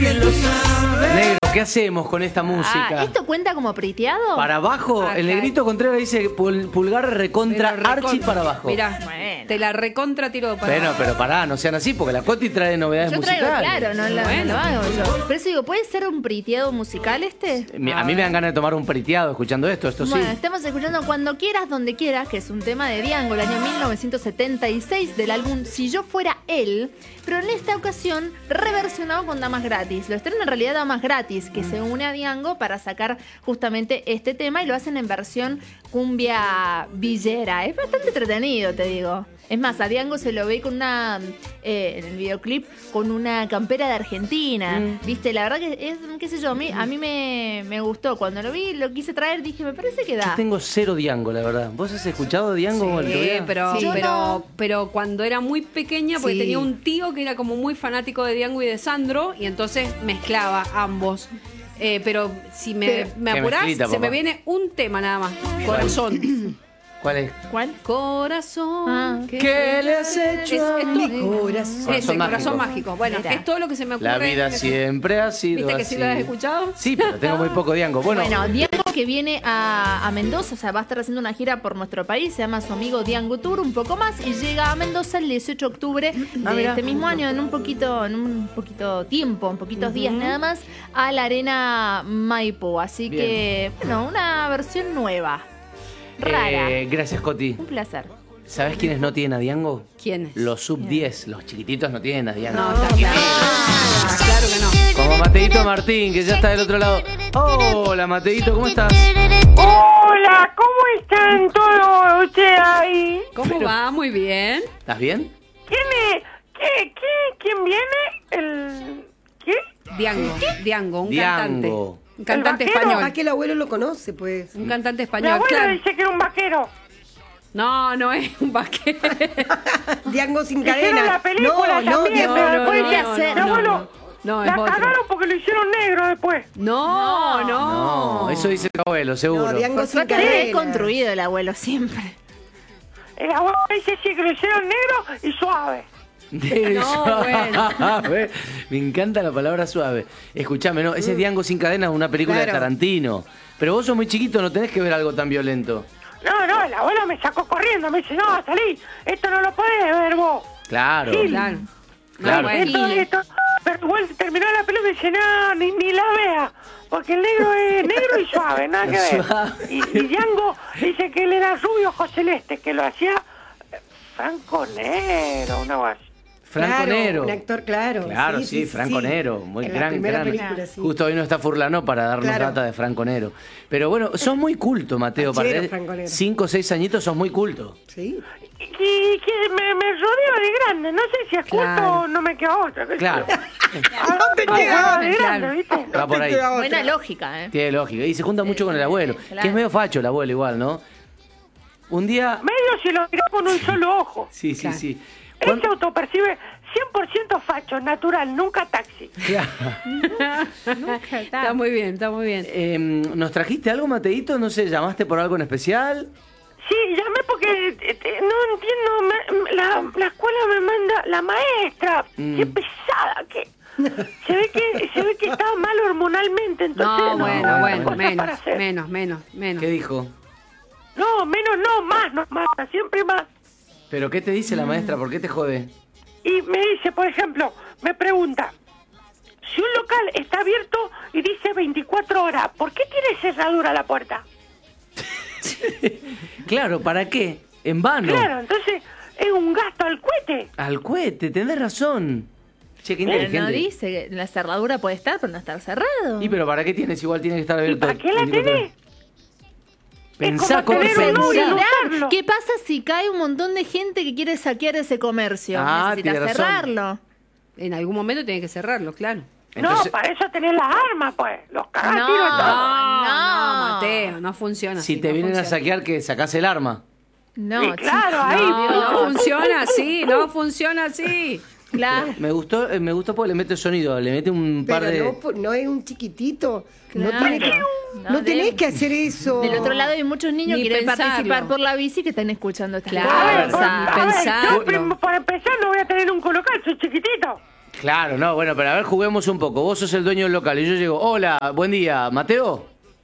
Negro, ¿qué hacemos con esta música? ¿Esto cuenta como priteado? Para abajo, el negrito Contreras dice pulgar recontra archi para abajo. Mirá, te la recontra tiro para abajo. Pero pará, no sean así, porque la Coti trae novedades Yo traigo, musicales. claro, no lo hago yo. Pero eso digo, ¿puede ser un priteado musical este? A mí me dan ganas de tomar un priteado escuchando esto sí. Bueno, estamos escuchando Cuando Quieras, Donde Quieras, que es un tema de Diango, el año 1976, del álbum Si Yo Fuera Él, pero en esta ocasión reversionado con Damas Gratis. Lo estrena en realidad Damas Gratis, que se une a Diango para sacar justamente este tema y lo hacen en versión cumbia villera. Es bastante entretenido, te digo. Es más, a Diango se lo ve con una, en el videoclip, con una campera de Argentina. ¿Viste? La verdad que es, qué sé yo, a mí me gustó. Cuando lo vi, lo quise traer, dije, me parece que da. Yo tengo cero Diango, la verdad. ¿Vos has escuchado Diango? Sí, pero cuando era muy pequeña, porque tenía un tío que era como muy fanático de Diango y de Sandro, y entonces mezclaba ambos. Pero si me apurás, se me viene un tema nada más. Corazón. ¿Cuál es? ¿Cuál? Corazón. ¿Qué le has hecho a mi corazón? Ese, corazón mágico. Bueno, es todo lo que se me ocurre. La vida siempre ha sido ¿Viste que así. sí lo has escuchado? Sí, pero tengo muy poco Diango. Bueno, Diango que viene a Mendoza, o sea, va a estar haciendo una gira por nuestro país, se llama Su Amigo Diango Tour, un poco más, y llega a Mendoza el 18 de octubre de este mismo año, en un poquito tiempo, en poquitos días nada más, a la Arena Maipo. Así que, bueno, una versión nueva. Rara. Gracias, Coti. Un placer. ¿Sabés quiénes no tienen a Diango? ¿Quiénes? Los sub 10, los chiquititos no tienen a Diango. No, claro que no. Como Mateito Martín, que ya está del otro lado. Hola, Mateito, ¿cómo estás? Hola, ¿cómo están todos ustedes ahí? ¿Cómo va? Muy bien. ¿Estás bien? ¿Quién viene? ¿Qué? Diango, un cantante. Diango. Un cantante ¿El vaquero? español. Ah, que el abuelo lo conoce, pues. Un cantante Mi español, abuela claro. dice que era un vaquero. No es un vaquero. Diango sin Hicieron cadena. la película también, pero después mi abuelo No, es la otro. cagaron porque lo hicieron negro después. No. No, eso dice tu abuelo, seguro. No, Diango Por sin suerte cadena. es construido el abuelo siempre. El abuelo dice sí que lo hicieron negro y suave. Suave. Me encanta la palabra suave. Escuchame, no, ese es Diango sin cadena, una película de Claro. Tarantino. Pero vos sos muy chiquito, no tenés que ver algo tan violento. No, el abuelo me sacó corriendo, me dice, no, salí, esto no lo podés ver vos. Claro. Sí. Claro. Claro. Esto, pero igual terminó la película y dice, no, ni la vea, porque el negro es negro y suave, nada que ver. Suave. Y Diango dice que él era rubio ojo celeste, que lo hacía Franco Nero, una voz. Franco Claro, Nero. un actor, claro. Claro, sí, Franco Nero, muy en la gran, primera gran. película, sí. Justo hoy no está Furlano para darnos Claro. data de Franco Nero. Pero bueno, sos muy culto, Mateo. Fachero, Para Franco Nero. 5 o 6 añitos sos muy culto. Sí. Y que me rodeo de grande, no sé si es culto Claro. o no me queda otra. qué sé Claro. yo. No te queda de grande, Claro. ¿viste? Va por ahí. Buena lógica, ¿eh? Tiene lógica. Y se junta mucho con el abuelo. claro. Que es medio facho el abuelo igual, ¿no? Un día... Medio si lo mirá con un solo ojo. Sí, sí, Claro. sí. Él se autopercibe 100% facho, natural, nunca taxi. Claro. Está muy bien, está muy bien. ¿Nos trajiste algo, Mateito? No sé, ¿llamaste por algo en especial? Sí, llamé porque no entiendo, la escuela me manda, la maestra, qué pesada que... Se ve que estaba mal hormonalmente, entonces... No, bueno, cosas para hacer. menos. ¿Qué dijo? No, menos no, más, siempre más. ¿Pero qué te dice la maestra? ¿Por qué te jode? Y me dice, por ejemplo, me pregunta, si un local está abierto y dice 24 horas, ¿por qué tiene cerradura la puerta? Claro, ¿para qué? En vano. Claro, entonces es un gasto al cohete. Al cohete, tenés razón. Che, qué Pero inteligente. no dice que la cerradura puede estar, pero no estar cerrado. ¿Y pero para qué tienes? Igual tiene que estar ¿Y abierto. para qué la 24 horas. tenés? Pensá Es como tener un novio y no usarlo. ¿Qué pasa si cae un montón de gente que quiere saquear ese comercio? Ah, Necesitas tiene razón. cerrarlo. En algún momento tiene que cerrarlo, claro. Entonces- No, para eso tenés las armas, pues. Los cagás No. tiro y todo. No, Mateo, no funciona Si así, te no vienen a funciona. saquear, que sacás el arma. No, Y claro, chicos, ahí. No funciona así, no funciona así. claro. Me gustó porque le mete sonido, le mete un par Pero de... no es un chiquitito. Claro. No, tiene que, No, no tenés que hacer eso. Del otro lado hay muchos niños Ni que quieren pensarlo. participar por la bici que están escuchando esta Claro. A ver, Pensá, a ver, pensá. yo para empezar no voy a tener un colocal, soy chiquitito. Claro, no, bueno, pero a ver, juguemos un poco. Vos sos el dueño del local y yo llego, hola, buen día, ¿Mateo?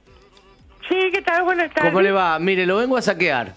Sí, ¿qué tal? Buenas tardes. ¿Cómo le va? Mire, lo vengo a saquear.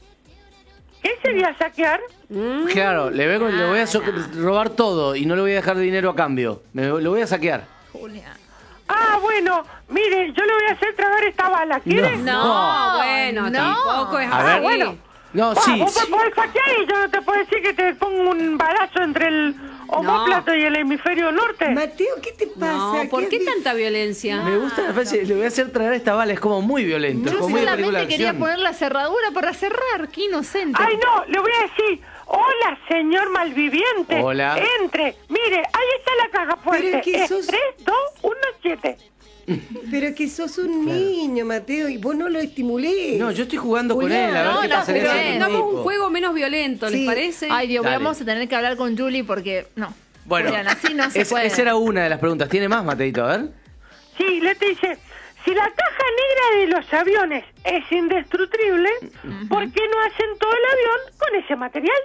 ¿Qué sería saquear? Claro, le voy a robar todo y no le voy a dejar dinero a cambio. Lo voy a saquear. Julia. Ah, bueno, mire, yo le voy a hacer tragar esta bala, ¿quiere? No, bueno, no. tampoco es A ver. así. bueno. No, Bah, sí. vos me podés saquear y yo no te puedo decir que te pongo un balazo entre el omóplato y el hemisferio norte. Mateo, ¿qué te pasa? No, ¿por qué has tanta violencia? Me gusta la frase, le voy a hacer tragar esta bala, es como muy violento, es Yo como muy de película solamente de quería acción. poner la cerradura para cerrar. Qué inocente. Ay, no, le voy a decir, hola, señor malviviente. Hola. Entre, mire, ahí está la caja fuerte. Pero es que Es sos- 3, 2, 1, 7. Pero que sos un niño, Mateo, y vos no lo estimulés. No, yo estoy jugando con Julián, él, a ver no, qué no, pasaría pero si es Tengamos tipo. un juego menos violento, ¿les Sí. parece? Ay, Dios, Dale. vamos a tener que hablar con Julie porque no. Bueno, Julián, así no se puede. esa era una de las preguntas. ¿Tiene más, Mateito? A ver. Sí, le te dice, si la caja negra de los aviones es indestructible, ¿por qué no hacen todo el avión con ese material?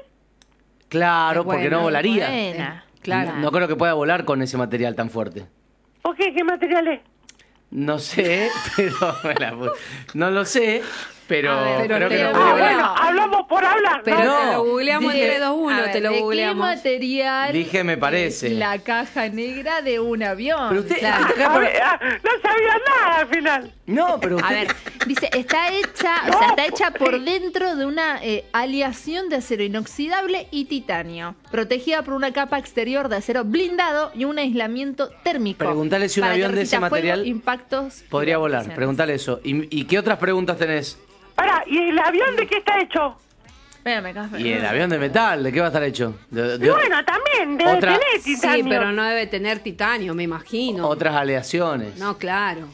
Claro, Bueno, porque no volaría. Buena. Claro. No creo que pueda volar con ese material tan fuerte. ¿O qué material es? No sé, pero no lo sé, pero A ver, creo que pero no te podría lo volar. Bueno, hablamos por hablar, Pero ¿no? te lo googleamos dije- en 3, 2, 1, A ver, te lo ¿de googleamos. qué material Dije, me parece. es la caja negra de un avión? Pero usted, Claro. esta A capa- ver, no sabía nada al final. No, pero usted... A ver, dice, está hecha por dentro de una aleación de acero inoxidable y titanio, protegida por una capa exterior de acero blindado y un aislamiento térmico. Preguntale si un para que avión de ese resista fuego, material impactos podría y volar. explosiones. Preguntale eso. ¿Y qué otras preguntas tenés? Pará, ¿y el avión de qué está hecho? Espérame, café. ¿Y el avión de metal? ¿De qué va a estar hecho? Y bueno, también, debe Otra- tener Sí, titanio. pero no debe tener titanio, me imagino. Otras aleaciones. No, claro.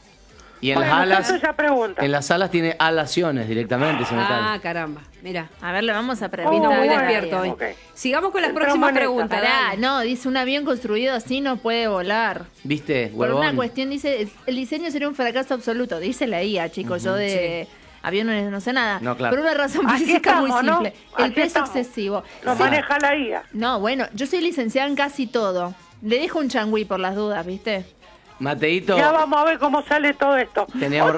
Y en Bueno, las alas... entonces esa pregunta. En las alas tiene alaciones directamente ese metal. Ah, caramba. Mira. A ver, le vamos a Vino preguntar. muy bueno, despierto hoy. ok. Sigamos con la Entramos próxima en esta. pregunta. Pará, dale. no, dice un avión construido así no puede volar. ¿Viste, Por una huevón? cuestión, dice, el diseño sería un fracaso absoluto. Dice la IA, chicos, yo de aviones no sé nada. No, claro. Por una razón Así física muy estamos, ¿no? simple. El Así peso estamos. excesivo. Lo Sí. maneja la IA. No, bueno, yo soy licenciada en casi todo. Le dejo un changüí por las dudas, ¿viste? Mateito, Ya vamos a ver cómo sale todo esto. Teníamos-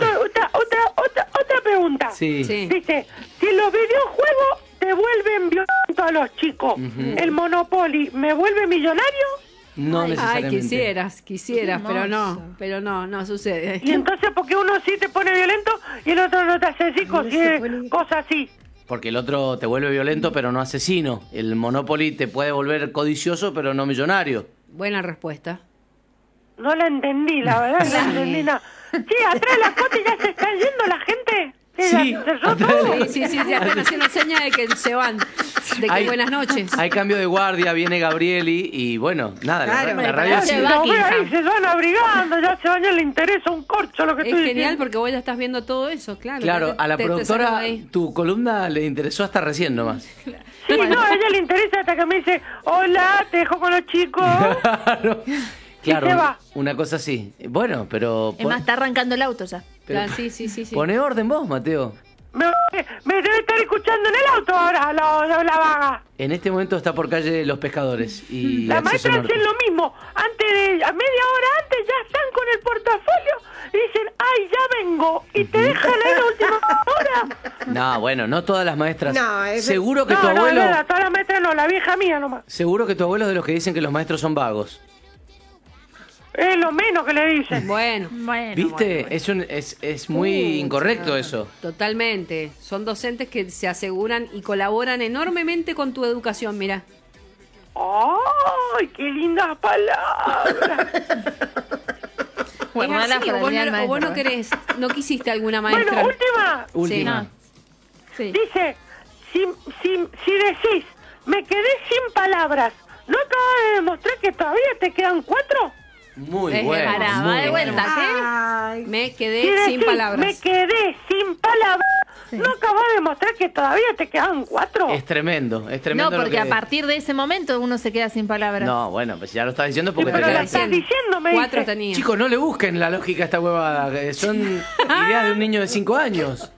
Otra pregunta. sí. Sí. Dice, si los videojuegos te vuelven violentos a los chicos, ¿el Monopoly me vuelve millonario? No Ay, necesariamente. quisieras, Qué pero hermoso. no sucede. Y entonces, ¿por qué uno sí te pone violento y el otro no te hace así, cosas así? Porque el otro te vuelve violento, pero no asesino. El Monopoly te puede volver codicioso, pero no millonario. Buena respuesta. No la entendí, la verdad, no la entendí nada. Sí, atrás de la Coti ya se está yendo la gente. ¿Qué, Sí, ya cerró atrás todo? de Sí, ya están haciendo señas de que se van. De que Hay- buenas noches. Hay cambio de guardia, viene Gabrieli y bueno, nada, Claro, la me radio parece sigue. va- Los veo ahí, Buckingham. se van abrigando, ya se baña, le interesa un corcho lo que Es estoy genial diciendo. porque vos ya estás viendo todo eso, claro. Claro, a la Te productora sacando ahí. tu columna le interesó hasta recién nomás. Sí, no, a ella le interesa hasta que me dice, hola, te dejo con los chicos. Claro, claro, se va. una cosa así. Bueno, pero... Es más, está arrancando el auto ya. pero Ah, sí. Pone orden vos, Mateo. Me debe estar escuchando en el auto ahora, la vaga. En este momento está por calle Los Pescadores y La Acceso maestra Norte. hacen lo mismo. A media hora antes ya están con el portafolio y dicen, ay, ya vengo. Y te dejan ahí la última hora. No, bueno, no todas las maestras. No, es- Seguro que tu No, abuelo... no, toda la maestra no, la vieja mía nomás. Seguro que tu abuelo es de los que dicen que los maestros son vagos. Es lo menos que le dicen. Bueno, Bueno, ¿Viste? bueno. Es muy incorrecto eso. totalmente. Son docentes que se aseguran y colaboran enormemente con tu educación, mira. ¡Ay, qué lindas palabras! Guardala Es así, para o vos el día del no, o vos no maestro, querés, no quisiste alguna maestra. Bueno, última. Última. no. Sí. Dice, si decís, me quedé sin palabras, ¿no acabas de demostrar que todavía te quedan 4? Muy Es bueno. Pará, muy va de bueno. vuelta, ¿qué? Ay, Me Si quedé decís, sin palabras. me quedé sin palabras, ¿no acabas de demostrar que todavía te quedan 4? Es tremendo No, lo porque que... a partir de ese momento uno se queda sin palabras. No, bueno, pues ya lo estás diciendo porque pero te la quedas... estás diciendo, me 4 dice. tenía. Chicos, no le busquen la lógica a esta huevada. Que son ideas de un niño de 5 años.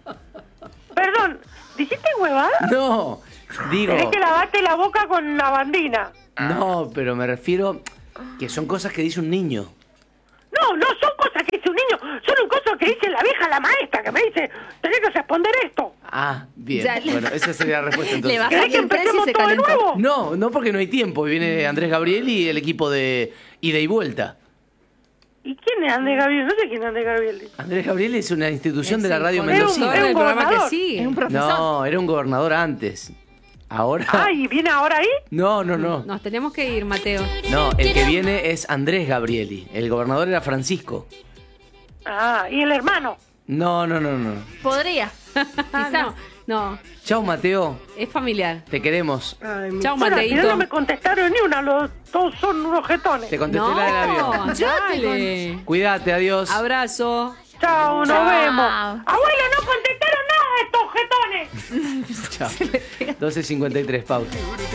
Perdón, ¿dijiste huevada? No, digo... Tenés que lavarte la boca con lavandina. No, pero me refiero que son cosas que dice un niño. No son cosas que dice un niño, son cosas que dice la vieja, la maestra, que me dice, tenés que responder esto. Ah, bien. Bueno, esa sería la respuesta entonces. Le bajaste el precio y se calentó. No, porque no hay tiempo. Viene Andrés Gabrieli y el equipo de ida y vuelta. ¿Y quién es Andrés Gabrieli? No sé quién es Andrés Gabrieli. Andrés Gabrieli es una institución de la radio conductor mendocina. del programa que gobernador. sigue. Es un profesor. No, era un gobernador antes. Ahora. ¿Y viene ahora ahí? No. Nos tenemos que ir, Mateo. No, el que viene es Andrés Gabrieli. El gobernador era Francisco. ¿Y el hermano? No. Podría. Quizás. No, Chau, Mateo. es familiar. Te queremos. Ay, Chao, Bueno, al final Mateito. no me contestaron ni una, los dos son unos jetones. Te contesté la del avión. Dale. Cuídate, adiós. Abrazo. Chao, nos Chao. vemos. Abuelo, no contestaron nada estos jetones. Chao. 12:53, pausa.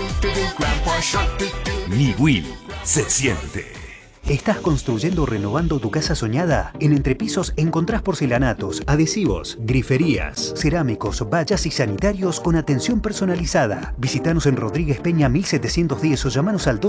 Ni Will se siente. ¿Estás construyendo o renovando tu casa soñada? En Entrepisos encontrás porcelanatos, adhesivos, griferías, cerámicos, vallas y sanitarios con atención personalizada. Visítanos en Rodríguez Peña 1710 o llamanos al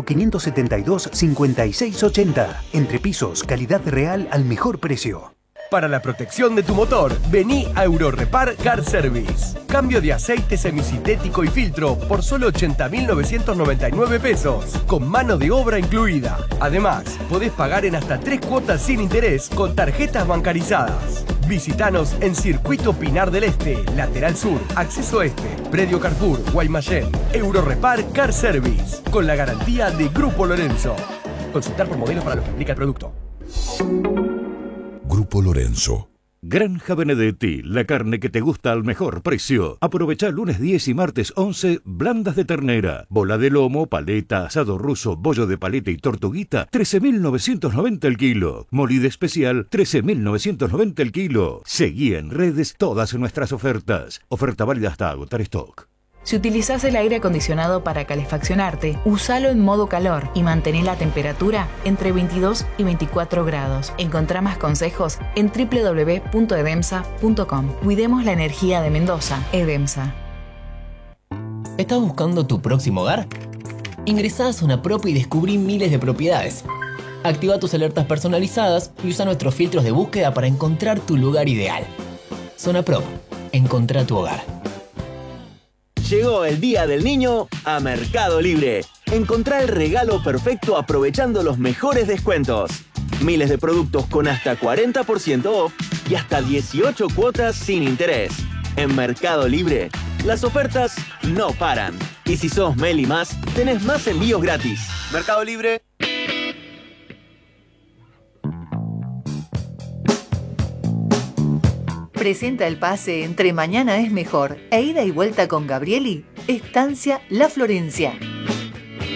261-572-5680. Entrepisos, calidad real al mejor precio. Para la protección de tu motor, vení a Eurorepar Car Service. Cambio de aceite semisintético y filtro por solo 80.999 pesos, con mano de obra incluida. Además, podés pagar en hasta 3 cuotas sin interés con tarjetas bancarizadas. Visítanos en Circuito Pinar del Este, Lateral Sur, Acceso Este, Predio Carrefour, Guaymallén. Eurorepar Car Service, con la garantía de Grupo Lorenzo. Consultar por modelos para lo que implica el producto. Grupo Lorenzo. Granja Benedetti, la carne que te gusta al mejor precio. Aprovecha lunes 10 y martes 11, blandas de ternera, bola de lomo, paleta, asado ruso, bollo de paleta y tortuguita, 13.990 el kilo. Molida especial, 13.990 el kilo. Seguí en redes todas nuestras ofertas. Oferta válida hasta agotar stock. Si utilizás el aire acondicionado para calefaccionarte, úsalo en modo calor y mantén la temperatura entre 22 y 24 grados. Encontrá más consejos en www.edemsa.com. Cuidemos la energía de Mendoza. Edemsa. ¿Estás buscando tu próximo hogar? Ingresá a Zona Prop y descubrí miles de propiedades. Activa tus alertas personalizadas y usa nuestros filtros de búsqueda para encontrar tu lugar ideal. Zona Prop. Encontrá tu hogar. Llegó el Día del Niño a Mercado Libre. Encontrá el regalo perfecto aprovechando los mejores descuentos. Miles de productos con hasta 40% off y hasta 18 cuotas sin interés. En Mercado Libre, las ofertas no paran. Y si sos Meli Más, tenés más envíos gratis. Mercado Libre. Presenta el pase entre Mañana es Mejor e Ida y Vuelta con Gabrieli, Estancia La Florencia.